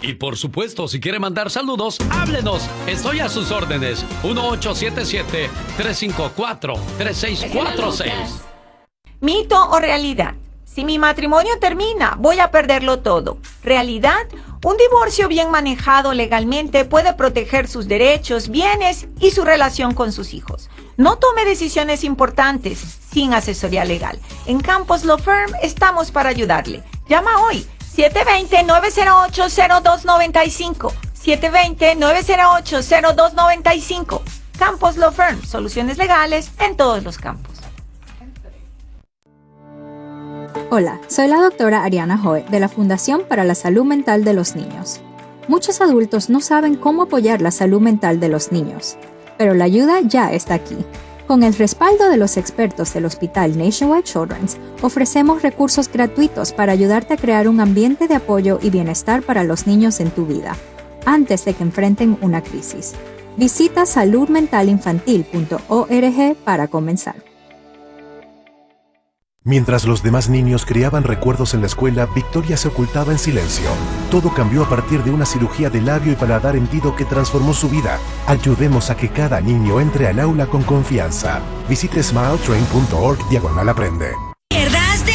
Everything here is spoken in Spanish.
Y por supuesto, si quiere mandar saludos, háblenos. Estoy a sus órdenes. 1877-354-3646. ¿Mito o realidad? Si mi matrimonio termina, voy a perderlo todo. ¿Realidad? Un divorcio bien manejado legalmente puede proteger sus derechos, bienes y su relación con sus hijos. No tome decisiones importantes sin asesoría legal. En Campos Law Firm estamos para ayudarle. Llama hoy. 720-908-0295. 720-908-0295. Campos Law Firm. Soluciones legales en todos los campos. Hola, soy la doctora Ariana Hoy de la Fundación para la Salud Mental de los Niños. Muchos adultos no saben cómo apoyar la salud mental de los niños, pero la ayuda ya está aquí. Con el respaldo de los expertos del Hospital Nationwide Children's, ofrecemos recursos gratuitos para ayudarte a crear un ambiente de apoyo y bienestar para los niños en tu vida, antes de que enfrenten una crisis. Visita saludmentalinfantil.org para comenzar. Mientras los demás niños creaban recuerdos en la escuela, Victoria se ocultaba en silencio. Todo cambió a partir de una cirugía de labio y paladar hendido que transformó su vida. Ayudemos a que cada niño entre al aula con confianza. Visite smiletrain.org/aprende.